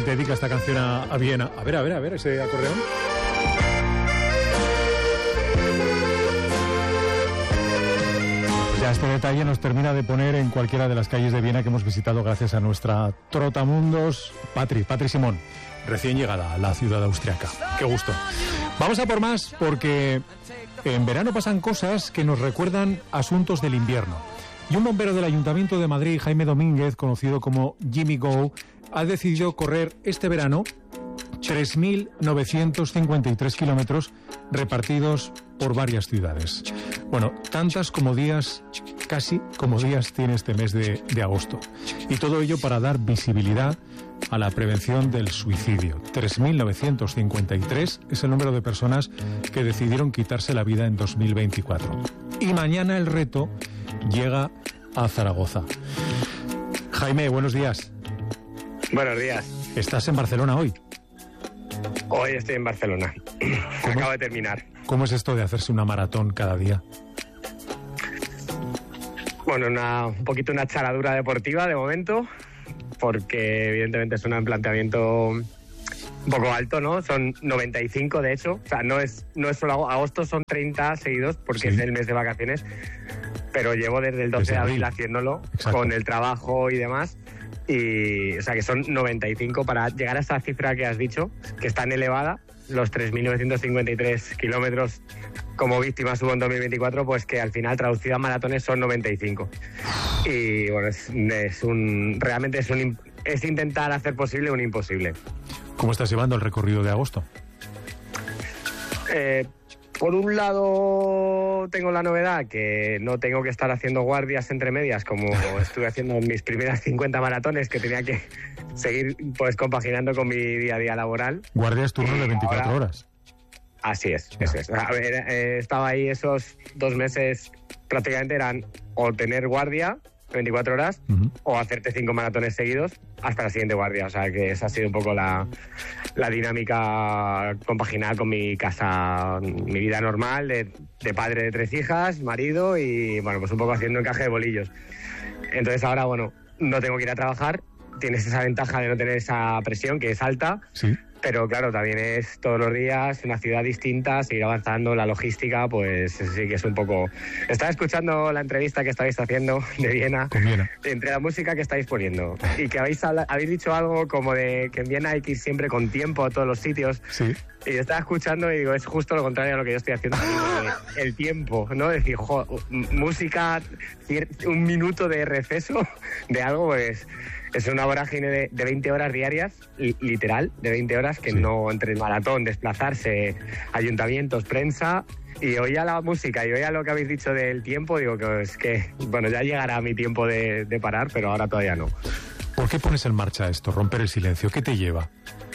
dedica esta canción a Viena. A ver ese acordeón. Pues ya este detalle nos termina de poner en cualquiera de las calles de Viena que hemos visitado gracias a nuestra trotamundos Patri Simón, recién llegada a la ciudad austriaca. ¡Qué gusto! Vamos a por más, porque en verano pasan cosas que nos recuerdan asuntos del invierno. Y un bombero del Ayuntamiento de Madrid, Jaime Domínguez, conocido como Jimmy Go, ha decidido correr este verano 3.953 kilómetros repartidos por varias ciudades. Bueno, tantas como días, casi como días tiene este mes de agosto. Y todo ello para dar visibilidad a la prevención del suicidio. 3.953 es el número de personas que decidieron quitarse la vida en 2024. Y mañana el reto llega a Zaragoza. Jaime, buenos días. Buenos días. ¿Estás en Barcelona hoy? Hoy estoy en Barcelona. Acabo de terminar. ¿Cómo es esto de hacerse una maratón cada día? Bueno, un poquito una charadura deportiva de momento, porque evidentemente es un planteamiento un poco alto, ¿no? Son 95, de hecho. O sea, no es solo agosto, son 30 seguidos, porque es el mes de vacaciones. Pero llevo desde el 12 de abril haciéndolo. Exacto. Con el trabajo y demás. Y, o sea, que son 95 para llegar a esa cifra que has dicho, que es tan elevada, los 3.953 kilómetros como víctimas hubo en 2024, pues que al final, traducido a maratones, son 95. Y bueno, realmente es intentar hacer posible un imposible. ¿Cómo estás llevando el recorrido de agosto? Por un lado tengo la novedad que no tengo que estar haciendo guardias entre medias como estuve haciendo en mis primeras 50 maratones, que tenía que seguir pues compaginando con mi día a día laboral. Guardias turno de 24 horas. Así es, eso es. A ver, estaba ahí esos 2 meses, prácticamente eran o tener guardia 24 horas o hacerte 5 maratones seguidos hasta la siguiente guardia. O sea que esa ha sido un poco la dinámica compaginada con mi casa, mi vida normal de padre de 3 hijas, marido y bueno, pues un poco haciendo encaje de bolillos. Entonces ahora, bueno, no tengo que ir a trabajar, tienes esa ventaja de no tener esa presión que es alta. Sí. Pero claro, también es todos los días una ciudad distinta, seguir avanzando, la logística, pues sí que es un poco... Estaba escuchando la entrevista que estáis haciendo de Viena, entre la música que estáis poniendo, y que habéis dicho algo como de que en Viena hay que ir siempre con tiempo a todos los sitios. Sí. Y yo estaba escuchando y digo, es justo lo contrario a lo que yo estoy haciendo, el tiempo, ¿no? Decir, música, 1 minuto de receso de algo, pues... Es una vorágine de 20 horas diarias, literal, de 20 horas, que no entre el maratón, desplazarse, ayuntamientos, prensa, y oía la música y oía lo que habéis dicho del tiempo, digo que es que, bueno, ya llegará mi tiempo de parar, pero ahora todavía no. ¿Por qué pones en marcha esto, romper el silencio? ¿Qué te lleva?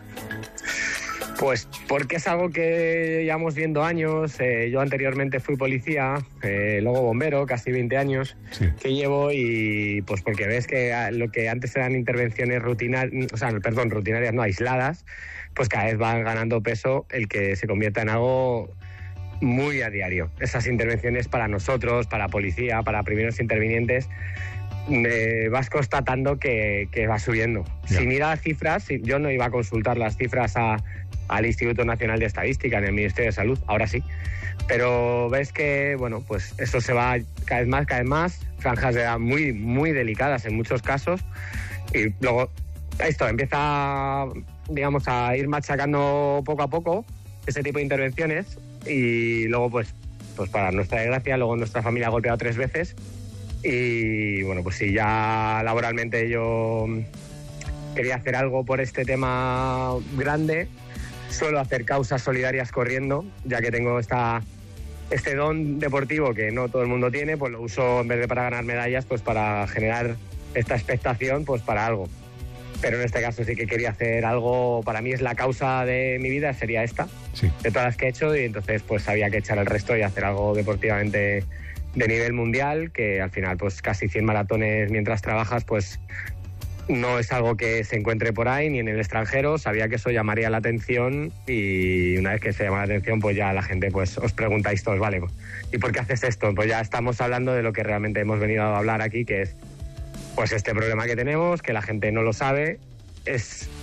Pues porque es algo que llevamos viendo años. Yo anteriormente fui policía, luego bombero, casi 20 años que llevo, y pues porque ves que lo que antes eran intervenciones rutinarias, no aisladas, pues cada vez van ganando peso el que se convierta en algo muy a diario. Esas intervenciones para nosotros, para policía, para primeros intervinientes, vas constatando que va subiendo. Ya. Sin ir a las cifras, yo no iba a consultar las cifras al Instituto Nacional de Estadística, en el Ministerio de Salud, ahora sí. Pero ves que, bueno, pues eso se va cada vez más, franjas de edad muy, muy delicadas en muchos casos, y luego esto empieza, digamos, a ir machacando poco a poco ese tipo de intervenciones, y luego, pues para nuestra desgracia, luego nuestra familia ha golpeado 3 veces, y bueno, pues si ya laboralmente yo quería hacer algo por este tema grande, suelo hacer causas solidarias corriendo, ya que tengo este don deportivo que no todo el mundo tiene, pues lo uso en vez de para ganar medallas, pues para generar esta expectación, pues para algo. Pero en este caso sí que quería hacer algo, para mí es la causa de mi vida, sería esta, de todas las que he hecho, y entonces pues había que echar el resto y hacer algo deportivamente de nivel mundial, que al final pues casi 100 maratones mientras trabajas, pues no es algo que se encuentre por ahí ni en el extranjero. Sabía que eso llamaría la atención, y una vez que se llama la atención, pues ya la gente pues os preguntáis todos, vale, ¿y por qué haces esto? Pues ya estamos hablando de lo que realmente hemos venido a hablar aquí, que es pues este problema que tenemos, que la gente no lo sabe. Es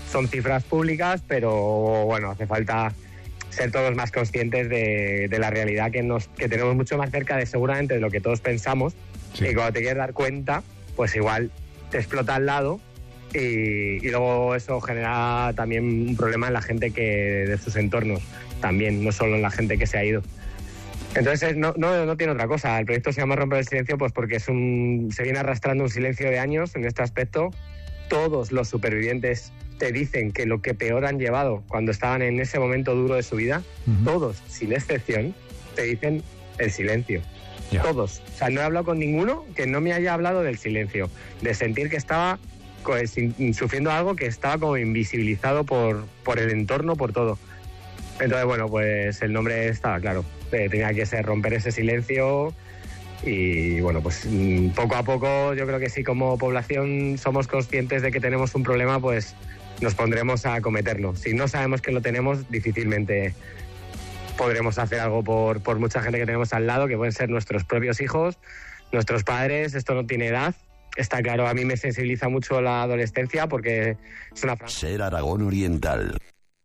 son cifras públicas, pero bueno, hace falta ser todos más conscientes de la realidad que tenemos mucho más cerca de seguramente de lo que todos pensamos. Sí. Y cuando te quieres dar cuenta, pues igual te explota al lado y luego eso genera también un problema en la gente de sus entornos también, no solo en la gente que se ha ido. Entonces no tiene otra cosa. El proyecto se llama Romper el Silencio pues porque se viene arrastrando un silencio de años en este aspecto. Todos los supervivientes te dicen que lo que peor han llevado cuando estaban en ese momento duro de su vida, todos, sin excepción, te dicen el silencio. Yeah. Todos. O sea, no he hablado con ninguno que no me haya hablado del silencio, de sentir que estaba sufriendo algo que estaba como invisibilizado por el entorno, por todo. Entonces, bueno, pues el nombre estaba claro. Tenía que ser Romper ese silencio. Y bueno, pues poco a poco yo creo que si como población somos conscientes de que tenemos un problema, pues nos pondremos a acometerlo. Si no sabemos que lo tenemos, difícilmente podremos hacer algo por mucha gente que tenemos al lado, que pueden ser nuestros propios hijos, nuestros padres. Esto no tiene edad. Está claro, a mí me sensibiliza mucho la adolescencia porque es una... Ser Aragón Oriental.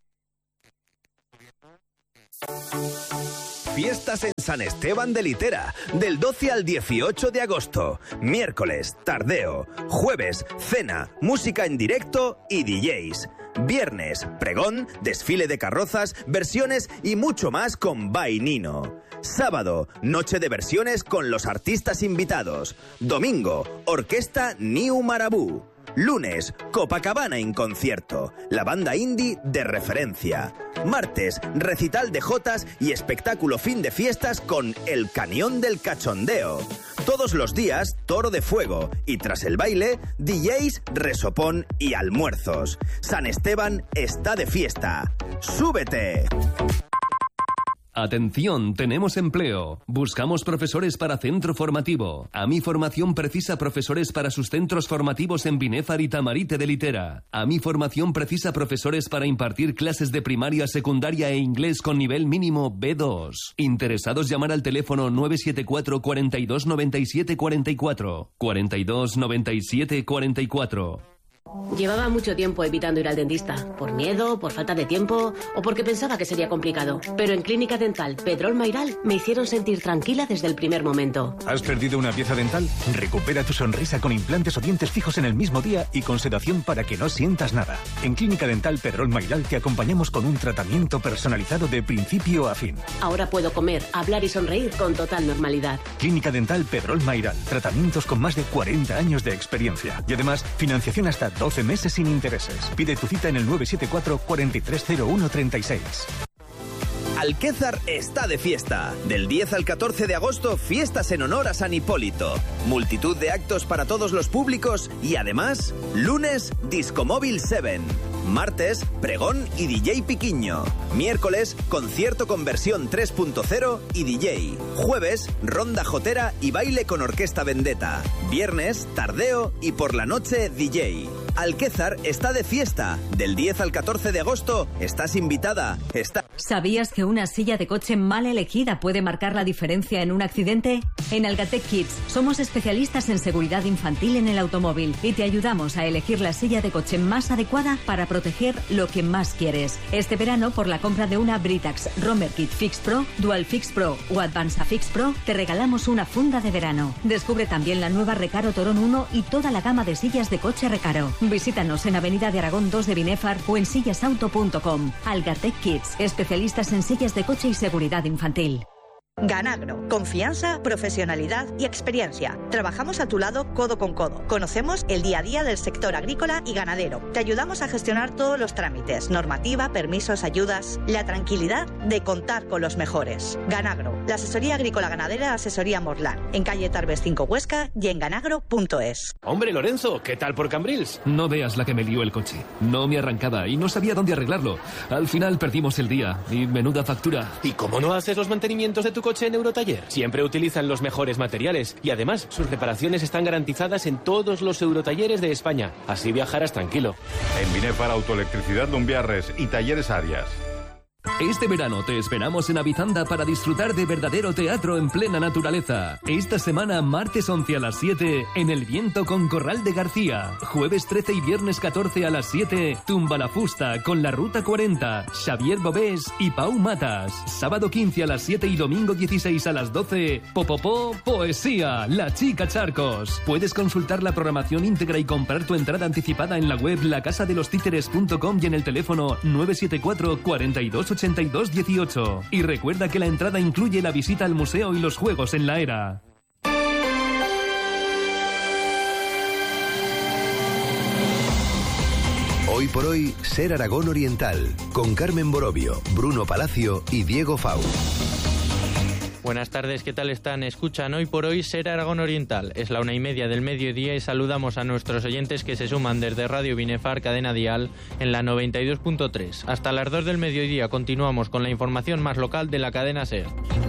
Fiestas en San Esteban de Litera, del 12 al 18 de agosto. Miércoles, tardeo. Jueves, cena, música en directo y DJs. Viernes, pregón, desfile de carrozas, versiones y mucho más con Vainino. Sábado, noche de versiones con los artistas invitados. Domingo, orquesta New Marabú. Lunes, Copacabana en concierto, la banda indie de referencia. Martes, recital de jotas y espectáculo fin de fiestas con El Cañón del Cachondeo. Todos los días, toro de fuego y tras el baile, DJs, resopón y almuerzos. San Esteban está de fiesta. ¡Súbete! Atención, tenemos empleo. Buscamos profesores para centro formativo. AMI Formación precisa profesores para sus centros formativos en Binéfar y Tamarite de Litera. AMI Formación precisa profesores para impartir clases de primaria, secundaria e inglés con nivel mínimo B2. Interesados, llamar al teléfono 974 42 97 44. 42 97 44. Llevaba mucho tiempo evitando ir al dentista, por miedo, por falta de tiempo o porque pensaba que sería complicado. Pero en Clínica Dental Pedrol Mayral me hicieron sentir tranquila desde el primer momento. ¿Has perdido una pieza dental? Recupera tu sonrisa con implantes o dientes fijos en el mismo día y con sedación para que no sientas nada. En Clínica Dental Pedrol Mayral te acompañamos con un tratamiento personalizado de principio a fin. Ahora puedo comer, hablar y sonreír con total normalidad. Clínica Dental Pedrol Mayral. Tratamientos con más de 40 años de experiencia. Y además, financiación hasta 12 meses sin intereses. Pide tu cita en el 974 430136. Alquézar está de fiesta. Del 10 al 14 de agosto, fiestas en honor a San Hipólito. Multitud de actos para todos los públicos y además, lunes, Discomóvil 7. Martes, pregón y DJ Piquiño. Miércoles, concierto con versión 3.0 y DJ. Jueves, ronda jotera y baile con orquesta Vendetta. Viernes, tardeo y por la noche, DJ. Alquézar está de fiesta. Del 10 al 14 de agosto, estás invitada. ¿Sabías que una silla de coche mal elegida puede marcar la diferencia en un accidente? En Algatec Kids somos especialistas en seguridad infantil en el automóvil y te ayudamos a elegir la silla de coche más adecuada para proteger lo que más quieres. Este verano, por la compra de una Britax Romer Kit Fix Pro, Dual Fix Pro o Advanza Fix Pro, te regalamos una funda de verano. Descubre también la nueva Recaro Torón 1 y toda la gama de sillas de coche Recaro. Visítanos en Avenida de Aragón 2 de Binéfar o en sillasauto.com. Algatec Kids, especialistas en sillas de coche y seguridad infantil. Ganagro, confianza, profesionalidad y experiencia. Trabajamos a tu lado codo con codo. Conocemos el día a día del sector agrícola y ganadero. Te ayudamos a gestionar todos los trámites, normativa, permisos, ayudas. La tranquilidad de contar con los mejores. Ganagro, la asesoría agrícola ganadera Asesoría Morlán. En calle Tarbes 5 Huesca y en ganagro.es. Hombre, Lorenzo, ¿qué tal por Cambrils? No veas la que me lió el coche. No me arrancaba y no sabía dónde arreglarlo. Al final perdimos el día y menuda factura. ¿Y cómo no haces los mantenimientos de tu coche en Eurotaller? Siempre utilizan los mejores materiales y además sus reparaciones están garantizadas en todos los Eurotalleres de España. Así viajarás tranquilo. En Binéfar, Autoelectricidad Lumbiarres y Talleres Arias. Este verano te esperamos en Avizanda para disfrutar de verdadero teatro en plena naturaleza. Esta semana, martes 11 a las 7, en El Viento con Corral de García. Jueves 13 y viernes 14 a las 7, Tumba la Fusta con La Ruta 40, Xavier Bobés y Pau Matas. Sábado 15 a las 7 y domingo 16 a las 12, Popopó Poesía, La Chica Charcos. Puedes consultar la programación íntegra y comprar tu entrada anticipada en la web lacasadelostíteres.com y en el teléfono 974 42 82 18. Y recuerda que la entrada incluye la visita al museo y los juegos en la era. Hoy por hoy, Ser Aragón Oriental, con Carmen Borovio, Bruno Palacio y Diego Fau. Buenas tardes, ¿qué tal están? Escuchan Hoy por Hoy Ser Aragón Oriental. Es la 1:30 del mediodía y saludamos a nuestros oyentes que se suman desde Radio Binefar, cadena dial, en la 92.3. Hasta las 2 del mediodía continuamos con la información más local de la cadena SER.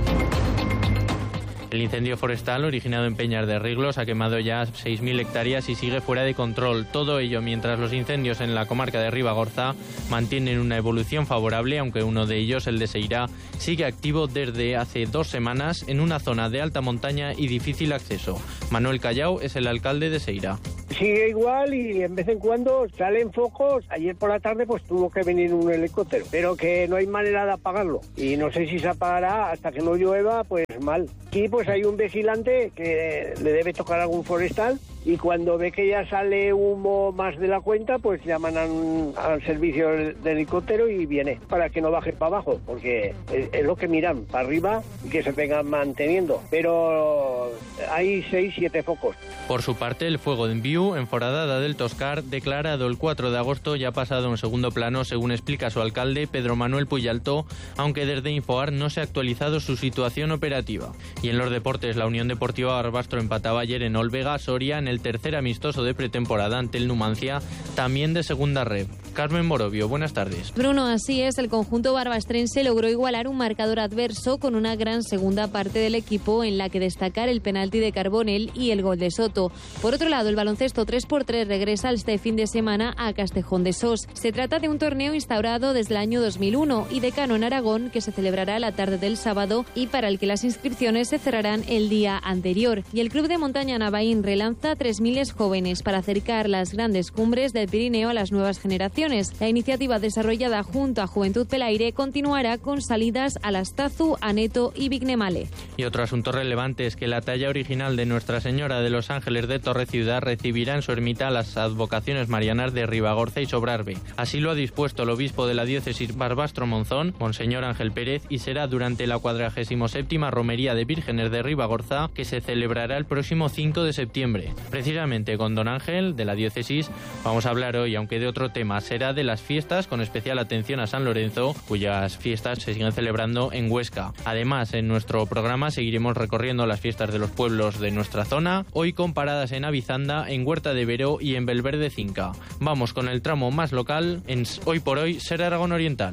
El incendio forestal originado en Peñas de Riglos ha quemado ya 6.000 hectáreas y sigue fuera de control. Todo ello mientras los incendios en la comarca de Ribagorza mantienen una evolución favorable, aunque uno de ellos, el de Seirá, sigue activo desde hace 2 semanas en una zona de alta montaña y difícil acceso. Manuel Callao es el alcalde de Seirá. Sigue igual y en vez en cuando salen focos. Ayer por la tarde pues tuvo que venir un helicóptero, pero que no hay manera de apagarlo. Y no sé si se apagará hasta que no llueva, pues mal. Aquí pues hay un vigilante que le debe tocar algún forestal y cuando ve que ya sale humo más de la cuenta, pues llaman al servicio de helicóptero y viene para que no baje para abajo, porque es lo que miran, para arriba y que se vengan manteniendo. Pero hay 6-7 focos. Por su parte, el fuego de Enviu, en Foradada del Toscar, declarado el 4 de agosto, ya ha pasado en segundo plano, según explica su alcalde, Pedro Manuel Puyaltó, aunque desde Infoar no se ha actualizado su situación operativa. Y en los deportes, la Unión Deportiva Barbastro empataba ayer en Olvega, Soria, en el tercer amistoso de pretemporada ante el Numancia, también de segunda red. Carmen Borovio, buenas tardes. Bruno, así es, el conjunto barbastrense logró igualar un marcador adverso con una gran segunda parte del equipo en la que destacar el penalti de Carbonell y el gol de Soto. Por otro lado, el baloncesto 3x3 regresa este fin de semana a Castejón de Sos. Se trata de un torneo instaurado desde el año 2001 y decano en Aragón, que se celebrará la tarde del sábado y para el que las inscripciones se cerrarán el día anterior. Y el Club de Montaña Navaín relanza 3.000 jóvenes para acercar las grandes cumbres del Pirineo a las nuevas generaciones. La iniciativa desarrollada junto a Juventud Pelaire continuará con salidas a Lastazu, Aneto y Vignemale. Y otro asunto relevante es que la talla original de Nuestra Señora de los Ángeles de Torreciudad recibirá en su ermita las advocaciones marianas de Ribagorza y Sobrarbe. Así lo ha dispuesto el obispo de la diócesis Barbastro-Monzón, Monseñor Ángel Pérez, y será durante la 47ª Romería de Vírgenes de Ribagorza, que se celebrará el próximo 5 de septiembre. Precisamente con don Ángel, de la diócesis, vamos a hablar hoy, aunque de otro tema. Será de las fiestas, con especial atención a San Lorenzo, cuyas fiestas se siguen celebrando en Huesca. Además, en nuestro programa seguiremos recorriendo las fiestas de los pueblos de nuestra zona, hoy con paradas en Avizanda, en Huerta de Vero y en Belverde Cinca. Vamos con el tramo más local en Hoy por Hoy Ser Aragón Oriental.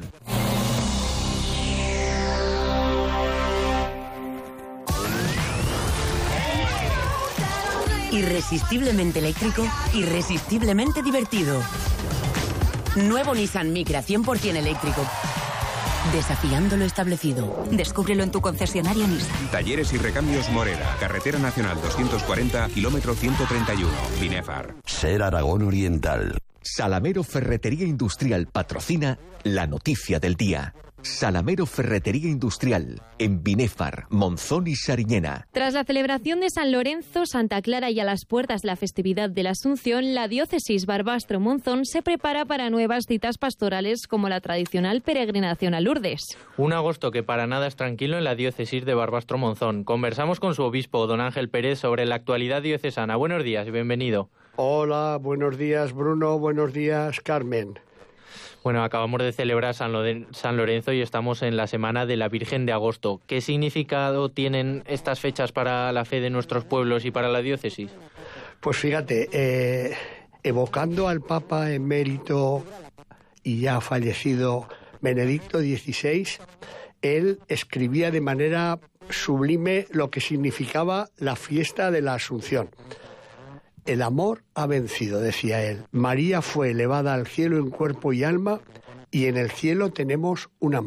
Irresistiblemente eléctrico, irresistiblemente divertido. Nuevo Nissan Micra 100% eléctrico. Desafiando lo establecido. Descúbrelo en tu concesionaria Nissan. Talleres y recambios Morera. Carretera Nacional 240, kilómetro 131. Binefar. Ser Aragón Oriental. Salamero Ferretería Industrial patrocina la noticia del día. Salamero Ferretería Industrial, en Binefar, Monzón y Sariñena. Tras la celebración de San Lorenzo, Santa Clara y a las puertas de la festividad de la Asunción, la diócesis Barbastro-Monzón se prepara para nuevas citas pastorales como la tradicional peregrinación a Lourdes. Un agosto que para nada es tranquilo en la diócesis de Barbastro-Monzón. Conversamos con su obispo, don Ángel Pérez, sobre la actualidad diocesana. Buenos días y bienvenido. Hola, buenos días Bruno, buenos días Carmen. Bueno, acabamos de celebrar San Lorenzo y estamos en la Semana de la Virgen de Agosto. ¿Qué significado tienen estas fechas para la fe de nuestros pueblos y para la diócesis? Pues fíjate, evocando al Papa emérito y ya fallecido Benedicto XVI, él escribía de manera sublime lo que significaba la fiesta de la Asunción. El amor ha vencido, decía él. María fue elevada al cielo en cuerpo y alma y en el cielo tenemos una madre. Qué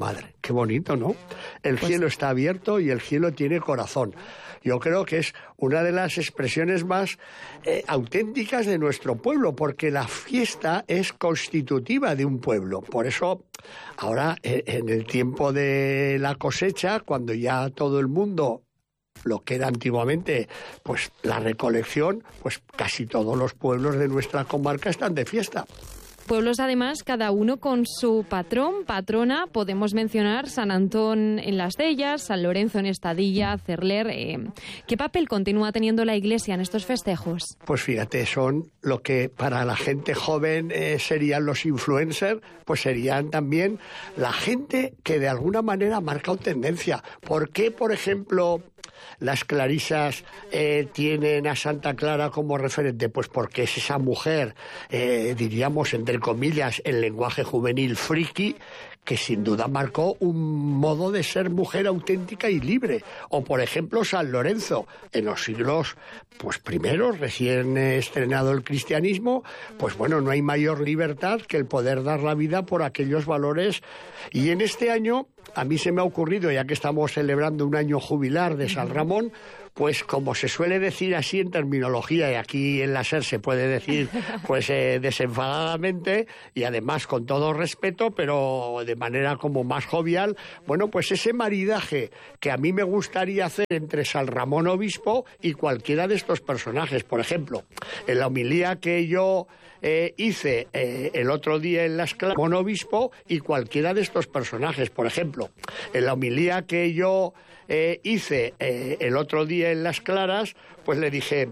qué bonito, ¿no? El cielo está abierto y el cielo tiene corazón. Yo creo que es una de las expresiones más auténticas de nuestro pueblo, porque la fiesta es constitutiva de un pueblo. Por eso, ahora, en el tiempo de la cosecha, cuando ya todo el mundo, lo que era antiguamente, pues la recolección, pues casi todos los pueblos de nuestra comarca están de fiesta. Pueblos, además, cada uno con su patrón, patrona. Podemos mencionar San Antón en Las Dellas, San Lorenzo en Estadilla, Cerler. ¿Qué papel continúa teniendo la Iglesia en estos festejos? Pues fíjate, son lo que para la gente joven serían los influencers, pues serían también la gente que de alguna manera ha marcado tendencia. ¿Por qué, por ejemplo, las clarisas tienen a Santa Clara como referente? Pues porque es esa mujer, diríamos, entre comillas, en lenguaje juvenil friki, que sin duda marcó un modo de ser mujer auténtica y libre. O, por ejemplo, San Lorenzo, en los siglos pues primeros, recién estrenado el cristianismo, pues bueno, no hay mayor libertad que el poder dar la vida por aquellos valores. Y en este año, a mí se me ha ocurrido, ya que estamos celebrando un año jubilar de San Ramón, pues como se suele decir así en terminología, y aquí en la SER se puede decir pues desenfadadamente y además con todo respeto, pero de manera como más jovial, bueno, pues ese maridaje que a mí me gustaría hacer entre San Ramón Obispo y cualquiera de estos personajes. Por ejemplo, en la homilía que yo hice el otro día en Las Claras, Ramón Obispo y cualquiera de estos personajes. Por ejemplo, en la homilía que yo hice el otro día en Las Claras, pues le dije,